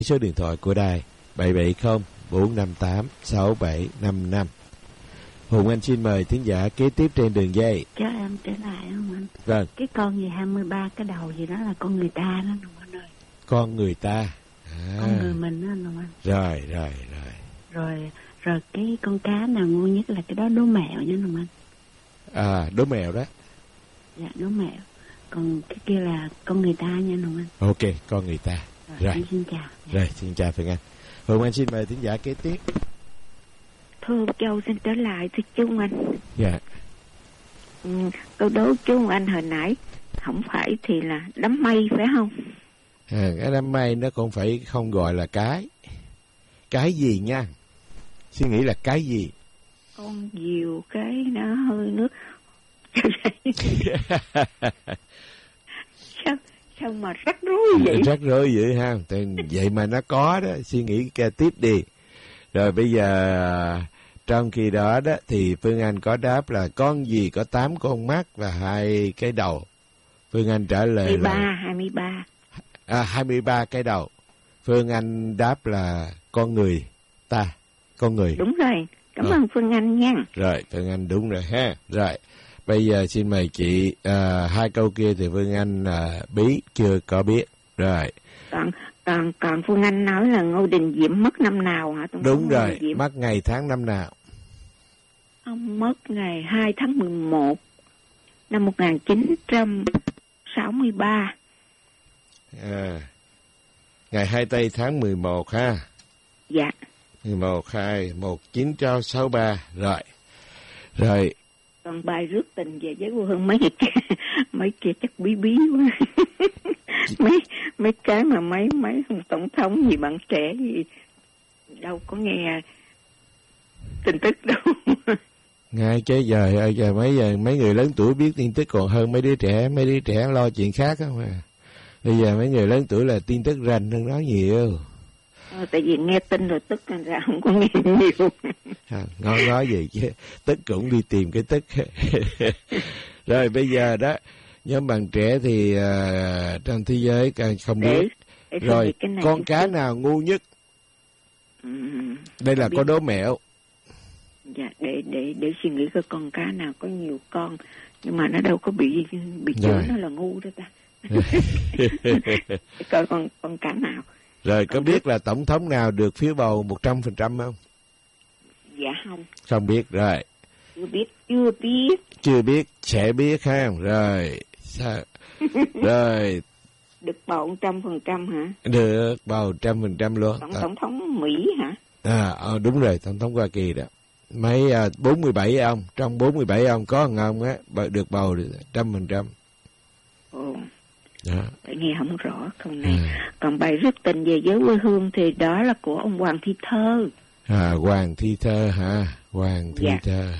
Số điện thoại của đài 770-458-6755. Hùng Anh xin mời thính giả kế tiếp trên đường dây. Cho em trở lại không anh? Vâng. Cái con gì 23 cái đầu gì đó là con người ta đó anh ơi. Con người ta. Con người mình đó anh. Rồi cái con cá nào ngu nhất là cái đó đố mẹo nha anh. Đố mèo đó. Dạ, đố mẹo. Còn cái kia là con người ta nha anh. Ok, con người ta. Rồi. Xin chào. Rồi, xin chào Phương Anh. Hùng Anh xin mời thính giả kế tiếp. Thưa Châu xin trở lại thưa Trung Anh. Dạ. Câu đố Trung Anh hồi nãy không phải thì là đám mây phải không? Cái đám mây nó cũng phải không gọi là cái. Cái gì nha? Suy nghĩ là cái gì? Con diều cái nó hơi nước. Sao mà rắc rối vậy? Rắc rối vậy ha. Vậy mà nó có đó. Suy nghĩ tiếp đi. Rồi bây giờ trong khi đó đó thì Phương Anh có đáp là con gì có 8 con mắt và 2 cái đầu. Phương Anh trả lời 23. 23 cái đầu. Phương Anh đáp là con người ta. Con người. Đúng rồi. Cảm ơn Phương Anh nha. Rồi, Phương Anh đúng rồi ha. Rồi, bây giờ xin mời chị. 2 câu kia thì Phương Anh bí chưa có biết. Rồi. Còn Phương Anh nói là Ngô Đình Diệm mất năm nào hả? Đúng rồi, mất ngày tháng năm nào? Ông mất ngày 2 tháng 11 năm 1963. Ngày 2 tây tháng 11 ha. Dạ. 11, 2, 1963. Rồi. Còn bài rước tình về với quê hương mấy kia chắc bí quá. mấy cái mà mấy tổng thống gì bạn trẻ gì đâu có nghe tin tức đâu. Ngay chứ giờ mấy người lớn tuổi biết tin tức còn hơn mấy đứa trẻ lo chuyện khác á mà. Bây giờ mấy người lớn tuổi là tin tức rành hơn nói nhiều. Tại vì nghe tin rồi tức ra không có nghe nhiều. Nói gì chứ, tức cũng đi tìm cái tức. Rồi bây giờ đó, nhóm bạn trẻ thì trong thế giới không biết. Rồi, con cá nào ngu nhất? Đây là có đố mẹo. Dạ, để suy nghĩ coi con cá nào có nhiều con, nhưng mà nó đâu có bị chửi nó là ngu đó ta. Coi con cá nào. Rồi, có biết là tổng thống nào được phiếu bầu 100% không? Dạ không. Không biết, rồi. Chưa biết, sẽ biết ha. Rồi, sao? Rồi. Được bầu 100% hả? Được bầu 100% luôn. Tổng thống Mỹ hả? Đúng rồi, tổng thống Hoa Kỳ đó. Mấy 47 ông, trong 47 ông có một ông á được bầu 100%. Ồ. Tại nghe không rõ câu này. Còn bài rước tình về với quê hương thì đó là của ông Hoàng Thi Thơ. Hoàng Thi Thơ hả? Hoàng Thi Thơ.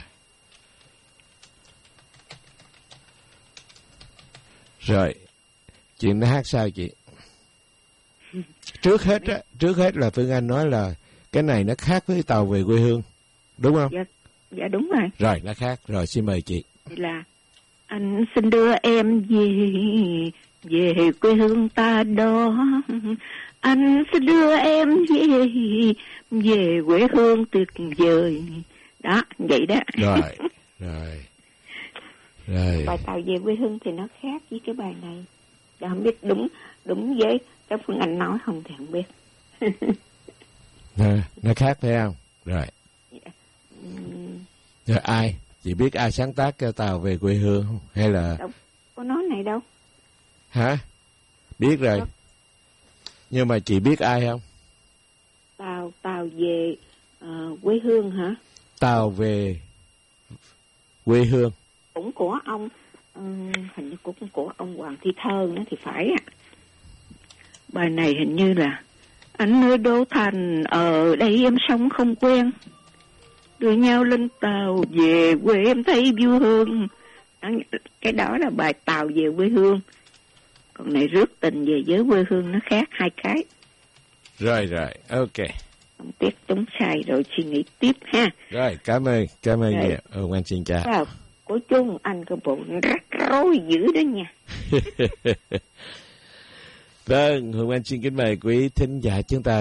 Rồi, chuyện nó hát sao chị? Trước hết là Phương Anh nói là cái này nó khác với Tàu về quê hương, đúng không? Dạ đúng rồi. Rồi, nó khác. Rồi, xin mời chị. Thì là anh xin đưa em về quê hương ta đó. Anh sẽ đưa em về quê hương tuyệt vời. Đó, vậy đó. Rồi. Bài Tàu về quê hương thì nó khác với cái bài này. Đã không biết đúng với cái Phương Anh nói không thì không biết. Nó khác phải không? Rồi. Rồi ai? Chị biết ai sáng tác cái Tàu về quê hương không? Hay là... Đâu, có nói này đâu. Hả? Biết rồi. Đó. Nhưng mà chị biết ai không? Tàu về quê hương hả? Tàu về quê hương. Cũng của ông, hình như cũng của ông Hoàng Thi Thơ nữa thì phải ạ. Bài này hình như là anh ơi Đô Thành, ở đây em sống không quen, đưa nhau lên tàu về quê em thấy vui hơn. Cái đó là bài Tàu về quê hương. Còn này rước tình về với quê hương nó khác hai cái. Rồi, ok. Không tiếc đúng sai rồi suy nghĩ tiếp ha. Rồi, cảm ơn nhiều. Anh xin chào. Của chung anh có bộ rắc rối dữ đó nha. Vâng, Hùng Anh xin kính mời quý thính giả chúng ta